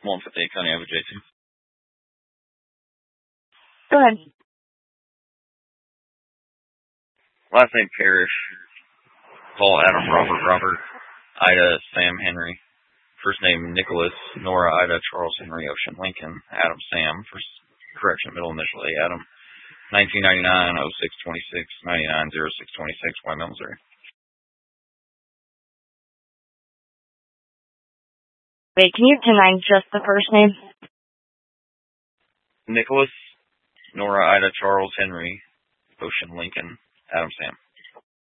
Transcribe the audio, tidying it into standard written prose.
158 County Avenue, J2. Go ahead. Last name Parrish. Paul Adam Robert Ida Sam Henry. First name Nicholas Nora Ida Charles Henry Ocean Lincoln Adam Sam. First correction, middle initial A Adam. 1999 0626 99 0626 White Missouri. Wait, can you deny just the first name? Nicholas Nora Ida Charles Henry Ocean Lincoln Adam Sam.